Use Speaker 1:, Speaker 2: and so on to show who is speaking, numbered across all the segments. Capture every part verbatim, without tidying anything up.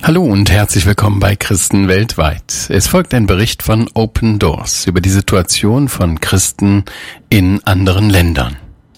Speaker 1: Hallo und herzlich willkommen bei Christen weltweit. Es folgt ein Bericht von Open Doors über die Situation von Christen in anderen Ländern.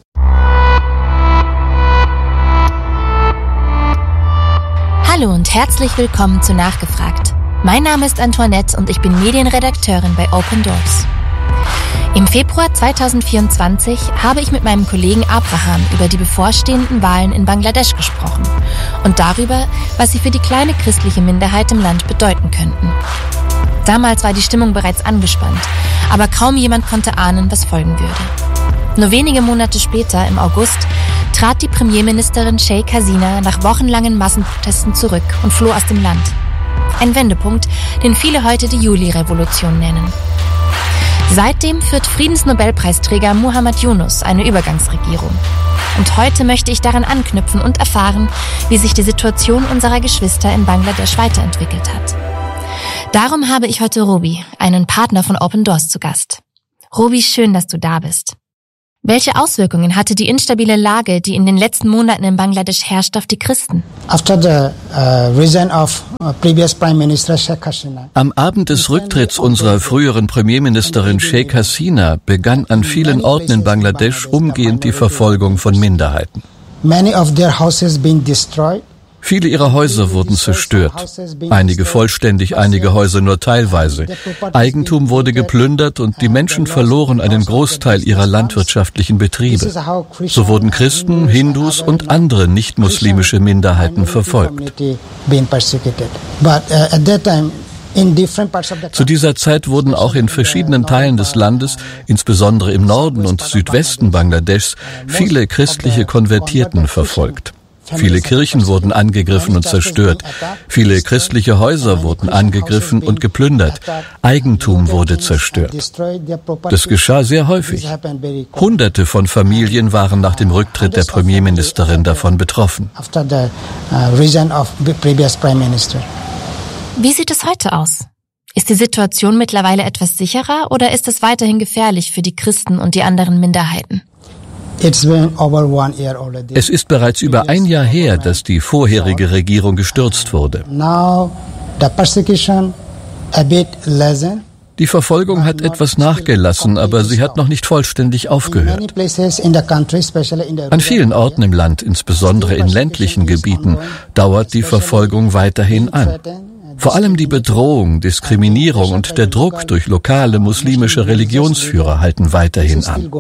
Speaker 2: Hallo und herzlich willkommen zu Nachgefragt. Mein Name ist Antoinette und ich bin Medienredakteurin bei Open Doors. Im Februar zweitausendvierundzwanzig habe ich mit meinem Kollegen Abraham über die bevorstehenden Wahlen in Bangladesch gesprochen und darüber, was sie für die kleine christliche Minderheit im Land bedeuten könnten. Damals war die Stimmung bereits angespannt, aber kaum jemand konnte ahnen, was folgen würde. Nur wenige Monate später, im August, trat die Premierministerin Sheikh Hasina nach wochenlangen Massenprotesten zurück und floh aus dem Land. Ein Wendepunkt, den viele heute die Juli-Revolution nennen. Seitdem führt Friedensnobelpreisträger Muhammad Yunus eine Übergangsregierung. Und heute möchte ich daran anknüpfen und erfahren, wie sich die Situation unserer Geschwister in Bangladesch weiterentwickelt hat. Darum habe ich heute Robi, einen Partner von Open Doors, zu Gast. Robi, schön, dass du da bist. Welche Auswirkungen hatte die instabile Lage, die in den letzten Monaten in Bangladesch herrscht, auf die Christen?
Speaker 3: Am Abend des Rücktritts unserer früheren Premierministerin Sheikh Hasina begann an vielen Orten in Bangladesch umgehend die Verfolgung von Minderheiten. Viele ihrer Häuser wurden zerstört, einige vollständig, einige Häuser nur teilweise. Eigentum wurde geplündert und die Menschen verloren einen Großteil ihrer landwirtschaftlichen Betriebe. So wurden Christen, Hindus und andere nicht-muslimische Minderheiten verfolgt. Zu dieser Zeit wurden auch in verschiedenen Teilen des Landes, insbesondere im Norden und Südwesten Bangladeschs, viele christliche Konvertierten verfolgt. Viele Kirchen wurden angegriffen und zerstört. Viele christliche Häuser wurden angegriffen und geplündert. Eigentum wurde zerstört. Das geschah sehr häufig. Hunderte von Familien waren nach dem Rücktritt der Premierministerin davon betroffen.
Speaker 2: Wie sieht es heute aus? Ist die Situation mittlerweile etwas sicherer oder ist es weiterhin gefährlich für die Christen und die anderen Minderheiten?
Speaker 3: Es ist bereits über ein Jahr her, dass die vorherige Regierung gestürzt wurde. Die Verfolgung hat etwas nachgelassen, aber sie hat noch nicht vollständig aufgehört. An vielen Orten im Land, insbesondere in ländlichen Gebieten, dauert die Verfolgung weiterhin an. Vor allem die Bedrohung, Diskriminierung und der Druck durch lokale muslimische Religionsführer halten weiterhin an.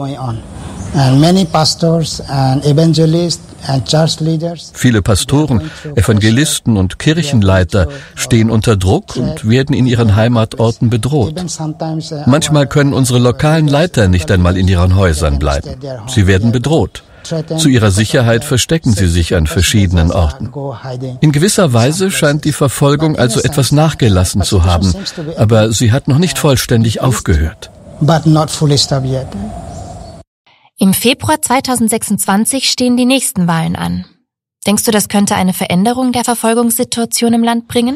Speaker 3: Viele Pastoren, Evangelisten und Kirchenleiter stehen unter Druck und werden in ihren Heimatorten bedroht. Manchmal können unsere lokalen Leiter nicht einmal in ihren Häusern bleiben. Sie werden bedroht. Zu ihrer Sicherheit verstecken sie sich an verschiedenen Orten. In gewisser Weise scheint die Verfolgung also etwas nachgelassen zu haben, aber sie hat noch nicht vollständig aufgehört.
Speaker 2: Im Februar zweitausendsechsundzwanzig stehen die nächsten Wahlen an. Denkst du, das könnte eine Veränderung der Verfolgungssituation im Land bringen?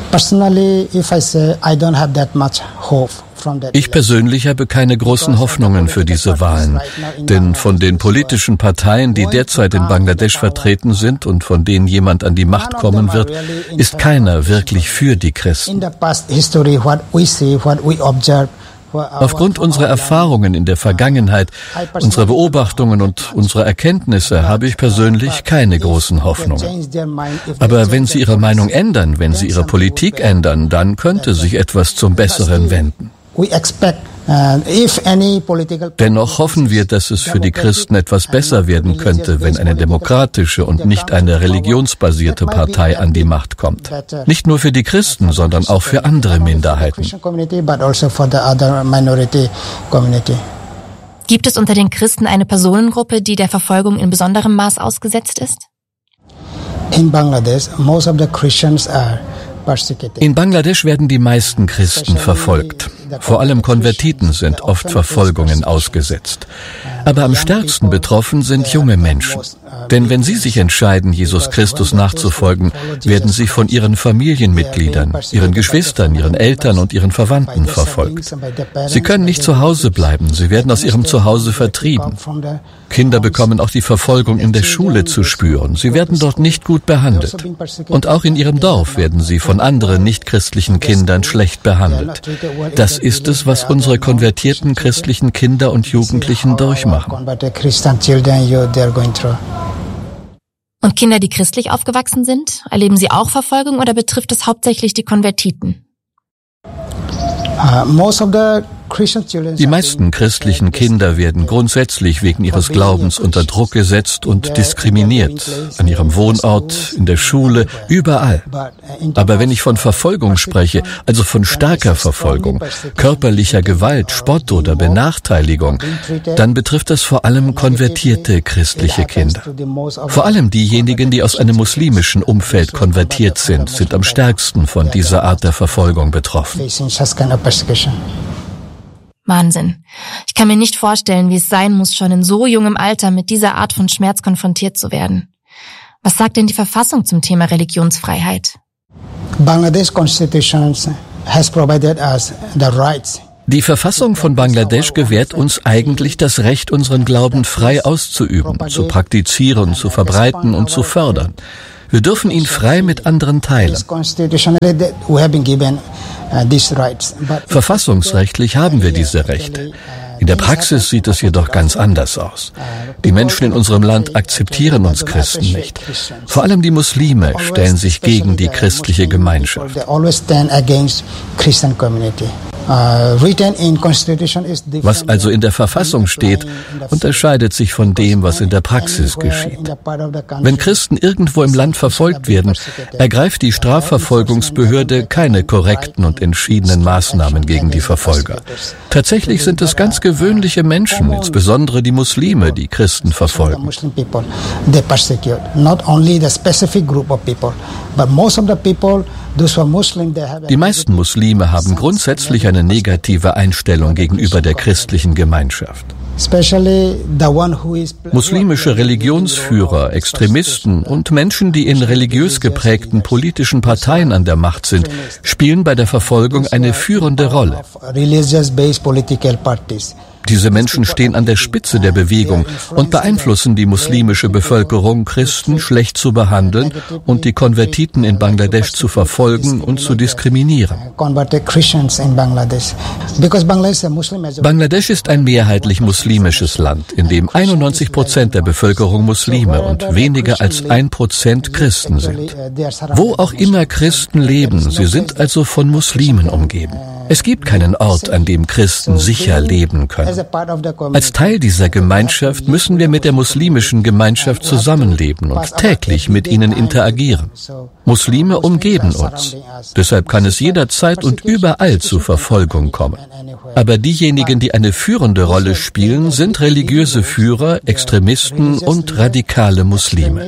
Speaker 3: Ich persönlich habe keine großen Hoffnungen für diese Wahlen, denn von den politischen Parteien, die derzeit in Bangladesch vertreten sind und von denen jemand an die Macht kommen wird, ist keiner wirklich für die Christen. Aufgrund unserer Erfahrungen in der Vergangenheit, unserer Beobachtungen und unserer Erkenntnisse habe ich persönlich keine großen Hoffnungen. Aber wenn Sie Ihre Meinung ändern, wenn Sie Ihre Politik ändern, dann könnte sich etwas zum Besseren wenden. Dennoch hoffen wir, dass es für die Christen etwas besser werden könnte, wenn eine demokratische und nicht eine religionsbasierte Partei an die Macht kommt. Nicht nur für die Christen, sondern auch für andere Minderheiten.
Speaker 2: Gibt es unter den Christen eine Personengruppe, die der Verfolgung in besonderem Maß ausgesetzt ist?
Speaker 3: In Bangladesch, most of the Christians are In Bangladesch werden die meisten Christen verfolgt. Vor allem Konvertiten sind oft Verfolgungen ausgesetzt. Aber am stärksten betroffen sind junge Menschen. Denn wenn sie sich entscheiden, Jesus Christus nachzufolgen, werden sie von ihren Familienmitgliedern, ihren Geschwistern, ihren Eltern und ihren Verwandten verfolgt. Sie können nicht zu Hause bleiben, sie werden aus ihrem Zuhause vertrieben. Kinder bekommen auch die Verfolgung in der Schule zu spüren. Sie werden dort nicht gut behandelt. Und auch in ihrem Dorf werden sie von anderen nichtchristlichen Kindern schlecht behandelt. Das ist es, was unsere konvertierten christlichen Kinder und Jugendlichen durchmachen.
Speaker 2: Und Kinder, die christlich aufgewachsen sind, erleben sie auch Verfolgung oder betrifft es hauptsächlich die Konvertiten?
Speaker 3: Uh, most of the Die meisten christlichen Kinder werden grundsätzlich wegen ihres Glaubens unter Druck gesetzt und diskriminiert, an ihrem Wohnort, in der Schule, überall. Aber wenn ich von Verfolgung spreche, also von starker Verfolgung, körperlicher Gewalt, Spott oder Benachteiligung, dann betrifft das vor allem konvertierte christliche Kinder. Vor allem diejenigen, die aus einem muslimischen Umfeld konvertiert sind, sind am stärksten von dieser Art der Verfolgung betroffen.
Speaker 2: Wahnsinn. Ich kann mir nicht vorstellen, wie es sein muss, schon in so jungem Alter mit dieser Art von Schmerz konfrontiert zu werden. Was sagt denn die Verfassung zum Thema Religionsfreiheit?
Speaker 3: Bangladesh Constitution has provided us the rights. Die Verfassung von Bangladesch gewährt uns eigentlich das Recht, unseren Glauben frei auszuüben, zu praktizieren, zu verbreiten und zu fördern. Wir dürfen ihn frei mit anderen teilen. Verfassungsrechtlich haben wir diese Rechte. In der Praxis sieht es jedoch ganz anders aus. Die Menschen in unserem Land akzeptieren uns Christen nicht. Vor allem die Muslime stellen sich gegen die christliche Gemeinschaft. Was also in der Verfassung steht, unterscheidet sich von dem, was in der Praxis geschieht. Wenn Christen irgendwo im Land verfolgt werden, ergreift die Strafverfolgungsbehörde keine korrekten und entschiedenen Maßnahmen gegen die Verfolger. Tatsächlich sind es ganz gewöhnliche Menschen, insbesondere die Muslime, die Christen verfolgen. Die meisten Muslime haben grundsätzlich eine negative Einstellung gegenüber der christlichen Gemeinschaft. Muslimische Religionsführer, Extremisten und Menschen, die in religiös geprägten politischen Parteien an der Macht sind, spielen bei der Verfolgung eine führende Rolle. Diese Menschen stehen an der Spitze der Bewegung und beeinflussen die muslimische Bevölkerung, Christen schlecht zu behandeln und die Konvertiten in Bangladesch zu verfolgen und zu diskriminieren. Bangladesch ist ein mehrheitlich muslimisches Land, in dem einundneunzig Prozent der Bevölkerung Muslime und weniger als ein Prozent Christen sind. Wo auch immer Christen leben, sie sind also von Muslimen umgeben. Es gibt keinen Ort, an dem Christen sicher leben können. Als Teil dieser Gemeinschaft müssen wir mit der muslimischen Gemeinschaft zusammenleben und täglich mit ihnen interagieren. Muslime umgeben uns. Deshalb kann es jederzeit und überall zu Verfolgung kommen. Aber diejenigen, die eine führende Rolle spielen, sind religiöse Führer, Extremisten und radikale Muslime.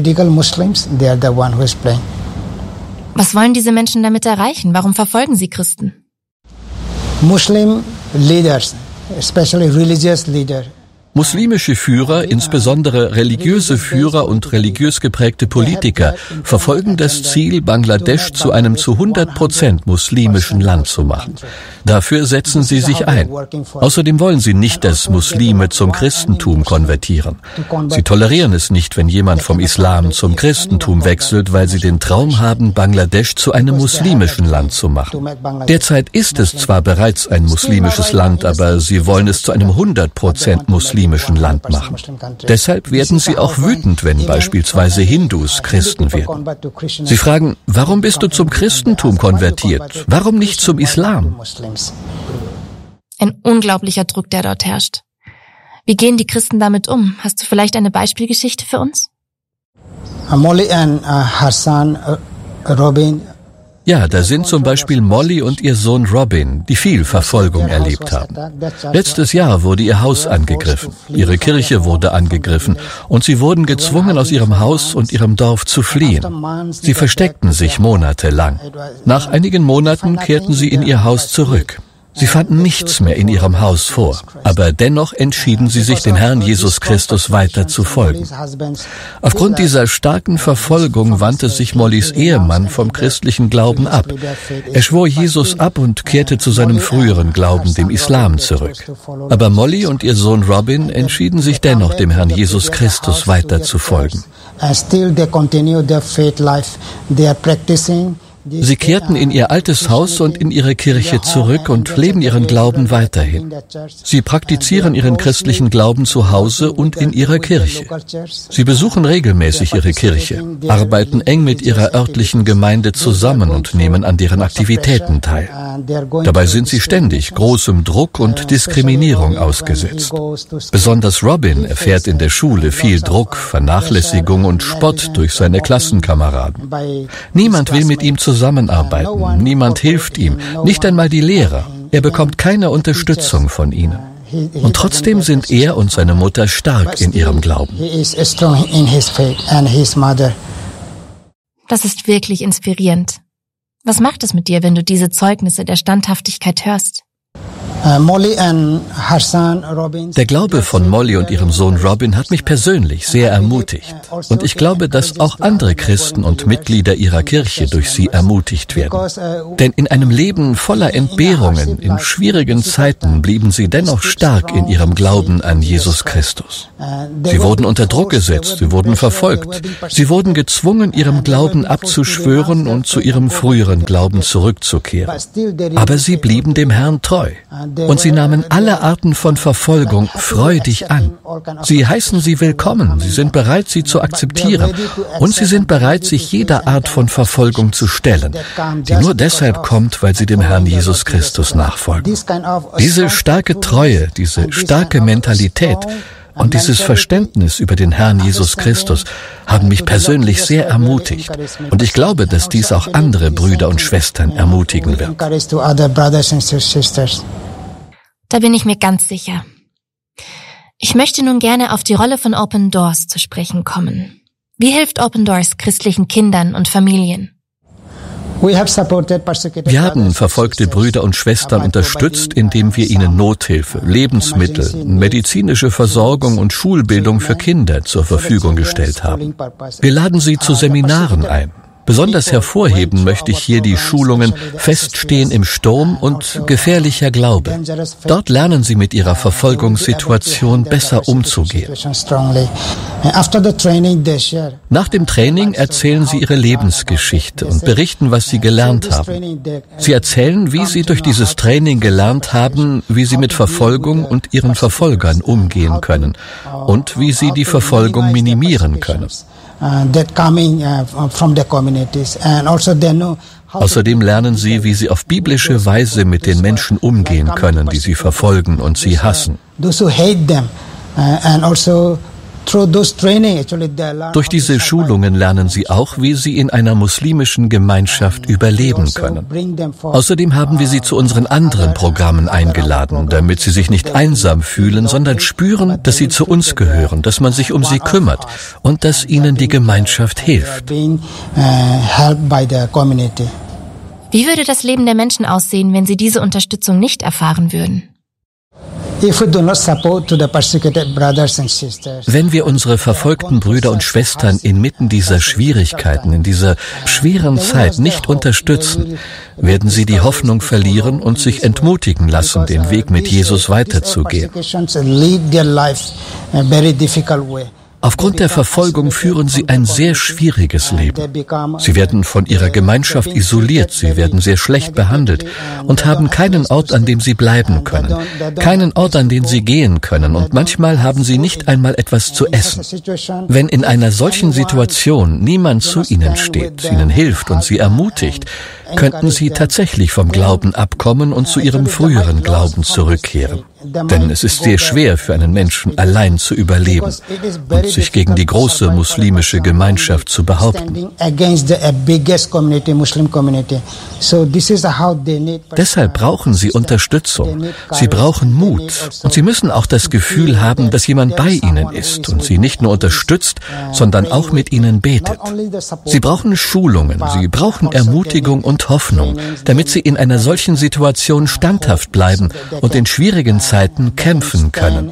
Speaker 2: Was wollen diese Menschen damit erreichen? Warum verfolgen sie Christen?
Speaker 3: Muslim leaders, especially religious leaders. Muslimische Führer, insbesondere religiöse Führer und religiös geprägte Politiker, verfolgen das Ziel, Bangladesch zu einem zu hundert Prozent muslimischen Land zu machen. Dafür setzen sie sich ein. Außerdem wollen sie nicht, dass Muslime zum Christentum konvertieren. Sie tolerieren es nicht, wenn jemand vom Islam zum Christentum wechselt, weil sie den Traum haben, Bangladesch zu einem muslimischen Land zu machen. Derzeit ist es zwar bereits ein muslimisches Land, aber sie wollen es zu einem hundert Prozent muslimischen Land machen. Deshalb werden sie auch wütend, wenn beispielsweise Hindus Christen werden. Sie fragen, warum bist du zum Christentum konvertiert? Warum nicht zum Islam?
Speaker 2: Ein unglaublicher Druck, der dort herrscht. Wie gehen die Christen damit um? Hast du vielleicht eine Beispielgeschichte für uns?
Speaker 3: Molly und Hassan Robin. Ja, da sind zum Beispiel Molly und ihr Sohn Robin, die viel Verfolgung erlebt haben. Letztes Jahr wurde ihr Haus angegriffen, ihre Kirche wurde angegriffen und sie wurden gezwungen, aus ihrem Haus und ihrem Dorf zu fliehen. Sie versteckten sich monatelang. Nach einigen Monaten kehrten sie in ihr Haus zurück. Sie fanden nichts mehr in ihrem Haus vor, aber dennoch entschieden sie sich, dem Herrn Jesus Christus weiter zu folgen. Aufgrund dieser starken Verfolgung wandte sich Mollys Ehemann vom christlichen Glauben ab. Er schwor Jesus ab und kehrte zu seinem früheren Glauben, dem Islam, zurück. Aber Molly und ihr Sohn Robin entschieden sich dennoch, dem Herrn Jesus Christus weiter zu folgen. Sie kehrten in ihr altes Haus und in ihre Kirche zurück und leben ihren Glauben weiterhin. Sie praktizieren ihren christlichen Glauben zu Hause und in ihrer Kirche. Sie besuchen regelmäßig ihre Kirche, arbeiten eng mit ihrer örtlichen Gemeinde zusammen und nehmen an deren Aktivitäten teil. Dabei sind sie ständig großem Druck und Diskriminierung ausgesetzt. Besonders Robin erfährt in der Schule viel Druck, Vernachlässigung und Spott durch seine Klassenkameraden. Niemand will mit ihm zusammenarbeiten, niemand hilft ihm, nicht einmal die Lehrer. Er bekommt keine Unterstützung von ihnen. Und trotzdem sind er und seine Mutter stark in ihrem Glauben.
Speaker 2: Das ist wirklich inspirierend. Was macht es mit dir, wenn du diese Zeugnisse der Standhaftigkeit hörst?
Speaker 3: Der Glaube von Molly und ihrem Sohn Robin hat mich persönlich sehr ermutigt. Und ich glaube, dass auch andere Christen und Mitglieder ihrer Kirche durch sie ermutigt werden. Denn in einem Leben voller Entbehrungen, in schwierigen Zeiten, blieben sie dennoch stark in ihrem Glauben an Jesus Christus. Sie wurden unter Druck gesetzt, sie wurden verfolgt, sie wurden gezwungen, ihrem Glauben abzuschwören und zu ihrem früheren Glauben zurückzukehren. Aber sie blieben dem Herrn treu. Und sie nahmen alle Arten von Verfolgung freudig an. Sie heißen sie willkommen, sie sind bereit, sie zu akzeptieren. Und sie sind bereit, sich jeder Art von Verfolgung zu stellen, die nur deshalb kommt, weil sie dem Herrn Jesus Christus nachfolgen. Diese starke Treue, diese starke Mentalität und dieses Verständnis über den Herrn Jesus Christus haben mich persönlich sehr ermutigt. Und ich glaube, dass dies auch andere Brüder und Schwestern ermutigen wird.
Speaker 2: Da bin ich mir ganz sicher. Ich möchte nun gerne auf die Rolle von Open Doors zu sprechen kommen. Wie hilft Open Doors christlichen Kindern und Familien?
Speaker 3: Wir haben verfolgte Brüder und Schwestern unterstützt, indem wir ihnen Nothilfe, Lebensmittel, medizinische Versorgung und Schulbildung für Kinder zur Verfügung gestellt haben. Wir laden sie zu Seminaren ein. Besonders hervorheben möchte ich hier die Schulungen Feststehen im Sturm und Gefährlicher Glaube. Dort lernen sie mit ihrer Verfolgungssituation besser umzugehen. Nach dem Training erzählen sie ihre Lebensgeschichte und berichten, was sie gelernt haben. Sie erzählen, wie sie durch dieses Training gelernt haben, wie sie mit Verfolgung und ihren Verfolgern umgehen können und wie sie die Verfolgung minimieren können. Außerdem lernen sie, wie sie auf biblische Weise mit den Menschen umgehen können, die sie verfolgen und sie hassen. Durch diese Schulungen lernen sie auch, wie sie in einer muslimischen Gemeinschaft überleben können. Außerdem haben wir sie zu unseren anderen Programmen eingeladen, damit sie sich nicht einsam fühlen, sondern spüren, dass sie zu uns gehören, dass man sich um sie kümmert und dass ihnen die Gemeinschaft hilft.
Speaker 2: Wie würde das Leben der Menschen aussehen, wenn sie diese Unterstützung nicht erfahren würden?
Speaker 3: Wenn wir unsere verfolgten Brüder und Schwestern inmitten dieser Schwierigkeiten, in dieser schweren Zeit nicht unterstützen, werden sie die Hoffnung verlieren und sich entmutigen lassen, den Weg mit Jesus weiterzugehen. Aufgrund der Verfolgung führen sie ein sehr schwieriges Leben. Sie werden von ihrer Gemeinschaft isoliert, sie werden sehr schlecht behandelt und haben keinen Ort, an dem sie bleiben können, keinen Ort, an den sie gehen können, und manchmal haben sie nicht einmal etwas zu essen. Wenn in einer solchen Situation niemand zu ihnen steht, ihnen hilft und sie ermutigt, könnten sie tatsächlich vom Glauben abkommen und zu ihrem früheren Glauben zurückkehren. Denn es ist sehr schwer für einen Menschen, allein zu überleben und sich gegen die große muslimische Gemeinschaft zu behaupten. Deshalb brauchen sie Unterstützung. Sie brauchen Mut. Und sie müssen auch das Gefühl haben, dass jemand bei ihnen ist und sie nicht nur unterstützt, sondern auch mit ihnen betet. Sie brauchen Schulungen, sie brauchen Ermutigung und Hoffnung, damit sie in einer solchen Situation standhaft bleiben und in schwierigen Zeiten kämpfen können.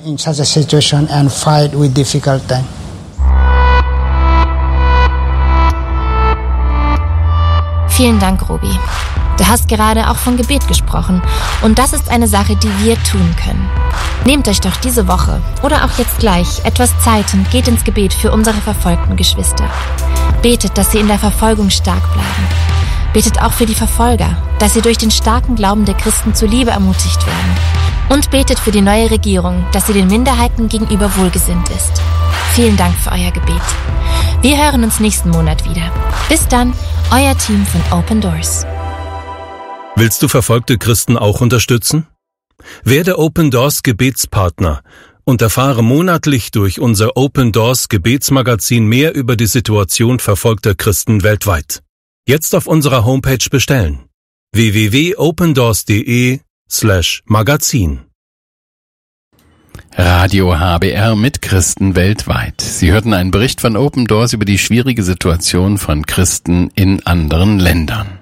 Speaker 2: Vielen Dank, Robi. Du hast gerade auch von Gebet gesprochen und das ist eine Sache, die wir tun können. Nehmt euch doch diese Woche oder auch jetzt gleich etwas Zeit und geht ins Gebet für unsere verfolgten Geschwister. Betet, dass sie in der Verfolgung stark bleiben. Betet auch für die Verfolger, dass sie durch den starken Glauben der Christen zur Liebe ermutigt werden. Und betet für die neue Regierung, dass sie den Minderheiten gegenüber wohlgesinnt ist. Vielen Dank für euer Gebet. Wir hören uns nächsten Monat wieder. Bis dann, euer Team von Open Doors.
Speaker 4: Willst du verfolgte Christen auch unterstützen? Werde Open Doors Gebetspartner und erfahre monatlich durch unser Open Doors Gebetsmagazin mehr über die Situation verfolgter Christen weltweit. Jetzt auf unserer Homepage bestellen. w w w punkt opendoors.de slash Magazin.
Speaker 1: Radio H B R mit Christen weltweit. Sie hörten einen Bericht von Open Doors über die schwierige Situation von Christen in anderen Ländern.